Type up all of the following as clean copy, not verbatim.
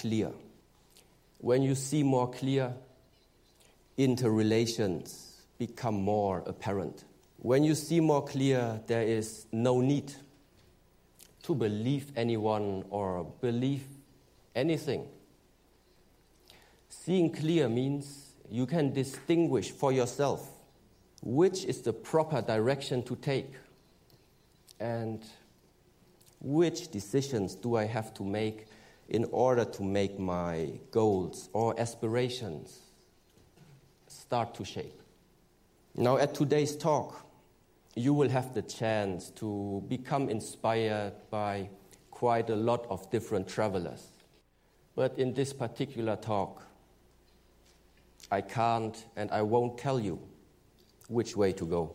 clear. When you see more clear, interrelations become more apparent. When you see more clear, there is no need to believe anyone or believe anything. Seeing clear means you can distinguish for yourself which is the proper direction to take and which decisions do I have to make in order to make my goals or aspirations start to shape. Now, at today's talk, you will have the chance to become inspired by quite a lot of different travelers. But in this particular talk, I can't and I won't tell you which way to go.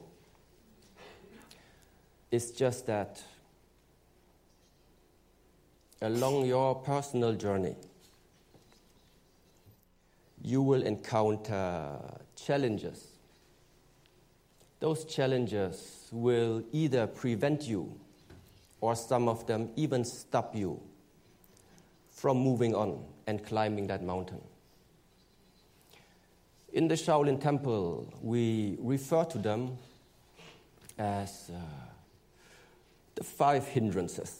It's just that along your personal journey, you will encounter challenges. Those challenges will either prevent you, or some of them even stop you from moving on and climbing that mountain. In the Shaolin Temple, we refer to them as the 5 hindrances.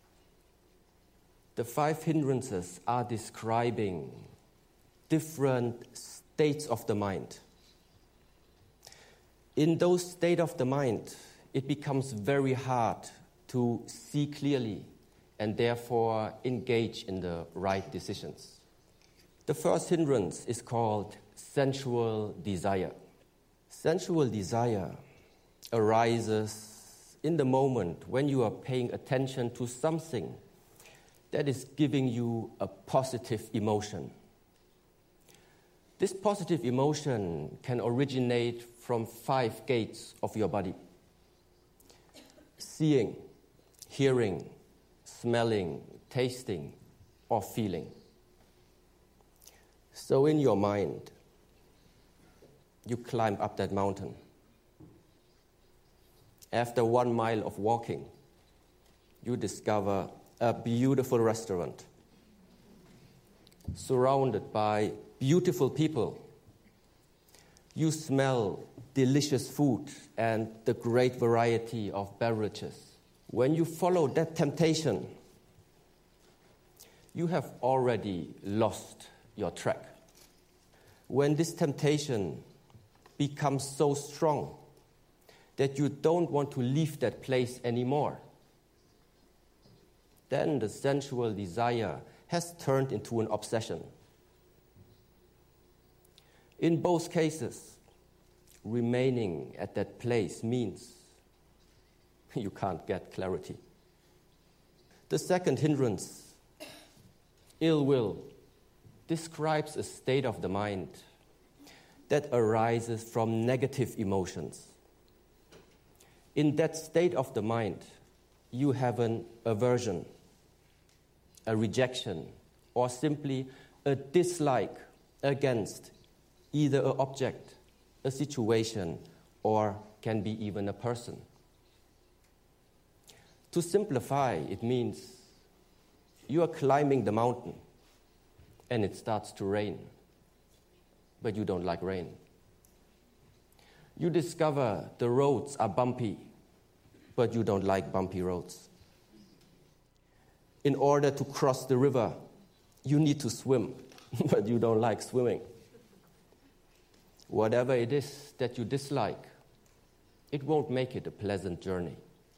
The 5 hindrances are describing different states of the mind. In those states of the mind, it becomes very hard to see clearly and therefore engage in the right decisions. The first hindrance is called sensual desire. Sensual desire arises in the moment when you are paying attention to something that is giving you a positive emotion. This positive emotion can originate from 5 gates of your body: seeing, hearing, smelling, tasting, or feeling. So in your mind, you climb up that mountain. After 1 mile of walking, you discover a beautiful restaurant surrounded by beautiful people. You smell delicious food and the great variety of beverages. When you follow that temptation, you have already lost your track. When this temptation becomes so strong that you don't want to leave that place anymore, then the sensual desire has turned into an obsession. In both cases, remaining at that place means you can't get clarity. The second hindrance, ill will, describes a state of the mind that arises from negative emotions. In that state of the mind, you have an aversion, a rejection, or simply a dislike against either an object, a situation, or can be even a person. To simplify, it means you are climbing the mountain and it starts to rain, but you don't like rain. You discover the roads are bumpy, but you don't like bumpy roads. In order to cross the river, you need to swim, but you don't like swimming. Whatever it is that you dislike, it won't make it a pleasant journey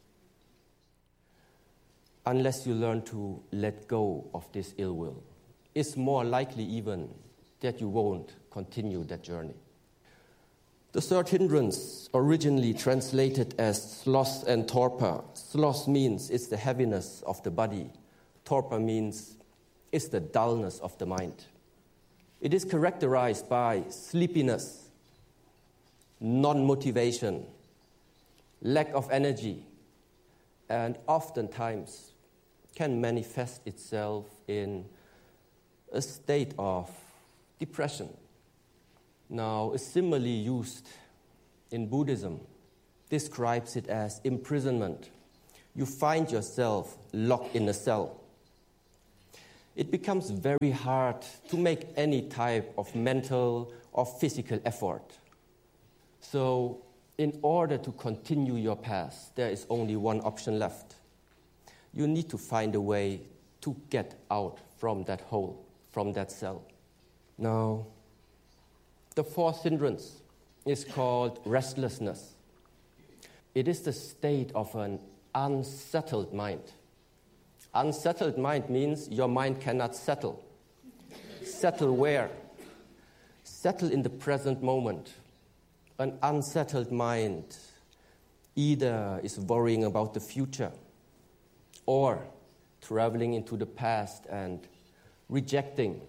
unless you learn to let go of this ill will. It's more likely even that you won't continue that journey. The third hindrance, originally translated as sloth and torpor. Sloth means it's the heaviness of the body. Torpor means it's the dullness of the mind. It is characterized by sleepiness, non-motivation, lack of energy, and oftentimes can manifest itself in a state of depression. Now, a simile used in Buddhism describes it as imprisonment. You find yourself locked in a cell. it becomes very hard to make any type of mental or physical effort. So, in order to continue your path, there is only one option left. You need to find a way to get out from that hole, from that cell. Now, the fourth hindrance is called restlessness. It is the state of an unsettled mind. Unsettled mind means your mind cannot settle. Settle where? Settle in the present moment. An unsettled mind either is worrying about the future or traveling into the past and rejecting,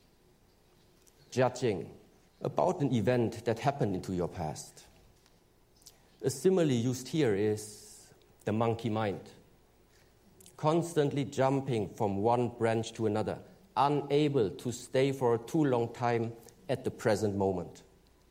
judging about an event that happened into your past. A simile used here is the monkey mind, constantly jumping from one branch to another, unable to stay for a too long time at the present moment.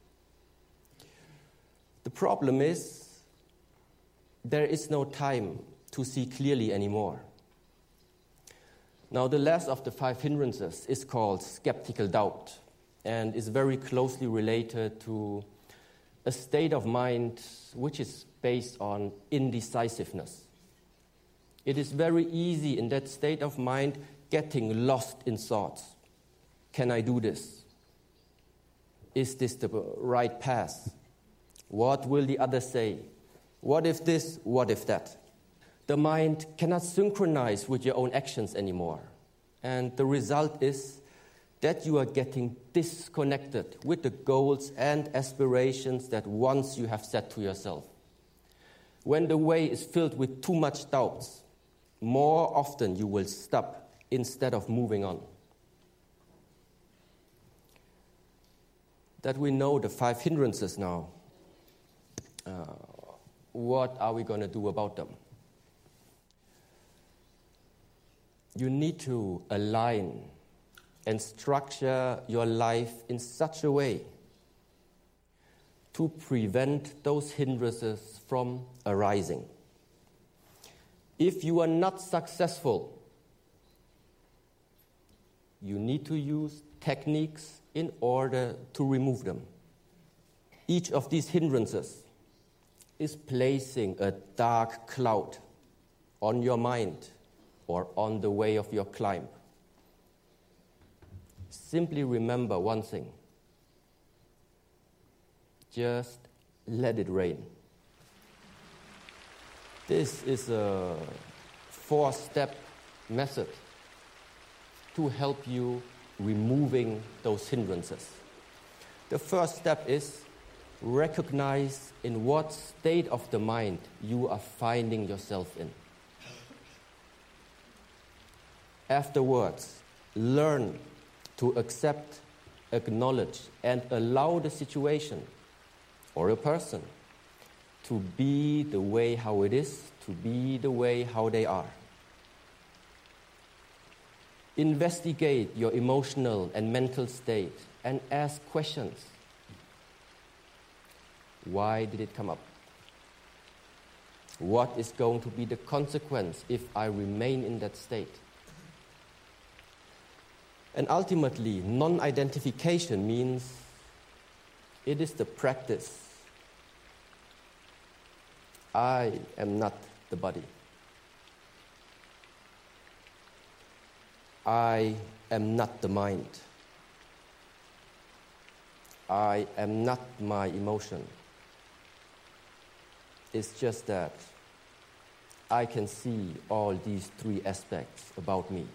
The problem is there is no time to see clearly anymore. Now, the last of the 5 hindrances is called skeptical doubt and is very closely related to a state of mind which is based on indecisiveness. It is very easy in that state of mind getting lost in thoughts. Can I do this? Is this the right path? What will the others say? What if this? What if that? The mind cannot synchronize with your own actions anymore. And the result is that you are getting disconnected with the goals and aspirations that once you have set to yourself. When the way is filled with too much doubts, more often you will stop instead of moving on. That we know the 5 hindrances now, what are we going to do about them? You need to align and structure your life in such a way to prevent those hindrances from arising. If you are not successful, you need to use techniques in order to remove them. Each of these hindrances is placing a dark cloud on your mind or on the way of your climb. Simply remember one thing. Just let it rain. This is a 4-step method to help you removing those hindrances. The first step is recognize in what state of the mind you are finding yourself in. Afterwards, learn to accept, acknowledge, and allow the situation or a person to be the way how it is, to be the way how they are. Investigate your emotional and mental state and ask questions. Why did it come up? What is going to be the consequence if I remain in that state? And ultimately, non-identification means it is the practice. I am not the body. I am not the mind. I am not my emotion. It's just that I can see all these 3 aspects about me.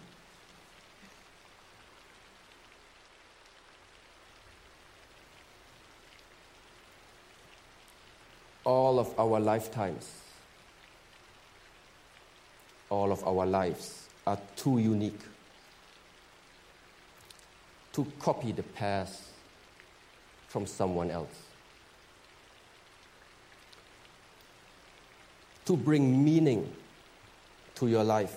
All of our lifetimes, all of our lives are too unique to copy the past from someone else. To bring meaning to your life,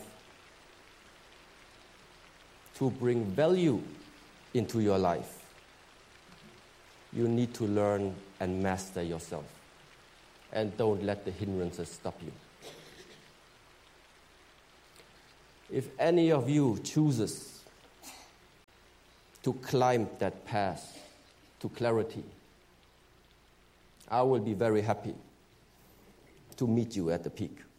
to bring value into your life, you need to learn and master yourself. And don't let the hindrances stop you. If any of you chooses to climb that path to clarity, I will be very happy to meet you at the peak.